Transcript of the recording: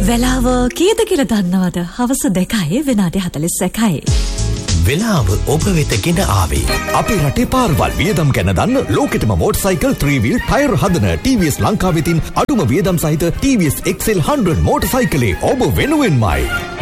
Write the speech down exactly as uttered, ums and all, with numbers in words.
වෙලාව කීයද කියලා දන්නවද? හවස දෙකයි විනාඩි හතළිස් එකයි. වෙලාව ඔබ වෙත ගෙන ආවේ. අපේ රටේ පාරවල් වියදම් ගැන දන්න ලෝකෙටම මෝටර්සයිකල් three wheel ටයර් හදන T V S ලංකාවෙතින් අඩුම වියදම් සහිත T V S X L one hundred මෝටර්සයිකලේ ඔබ වෙනුවෙන්මයි.